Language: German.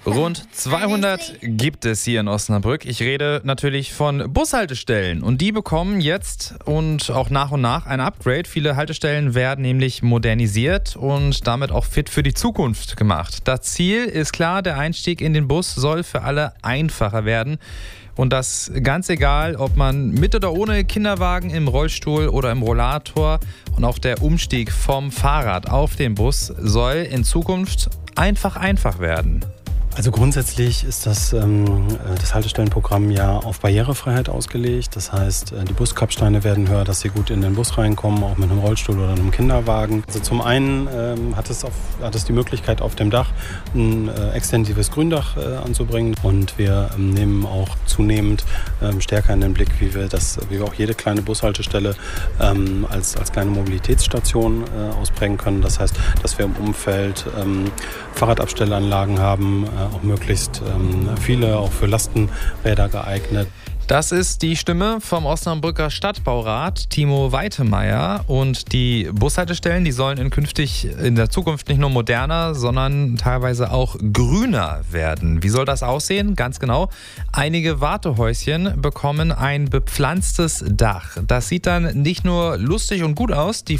Rund 200 gibt es hier in Osnabrück. Ich rede natürlich von Bushaltestellen. Und die bekommen jetzt und auch nach ein Upgrade. Viele Haltestellen werden nämlich modernisiert und damit auch fit für die Zukunft gemacht. Das Ziel ist klar, der Einstieg in den Bus soll für alle einfacher werden. Und das ganz egal, ob man mit oder ohne Kinderwagen, im Rollstuhl oder im Rollator. Und auch der Umstieg vom Fahrrad auf den Bus soll in Zukunft einfach werden. Also grundsätzlich ist das Haltestellenprogramm ja auf Barrierefreiheit ausgelegt. Das heißt, die Buskapsteine werden höher, dass sie gut in den Bus reinkommen, auch mit einem Rollstuhl oder einem Kinderwagen. Also zum einen hat es die Möglichkeit, auf dem Dach ein extensives Gründach anzubringen. Und wir nehmen auch zunehmend stärker in den Blick, wie wir auch jede kleine Bushaltestelle als kleine Mobilitätsstation ausprägen können. Das heißt, dass wir im Umfeld Fahrradabstellanlagen haben, auch möglichst viele, auch für Lastenräder geeignet. Das ist die Stimme vom Osnabrücker Stadtbaurat Timo Weitemeyer. Und die Bushaltestellen, die sollen in der Zukunft nicht nur moderner, sondern teilweise auch grüner werden. Wie soll das aussehen? Ganz genau. Einige Wartehäuschen bekommen ein bepflanztes Dach. Das sieht dann nicht nur lustig und gut aus, die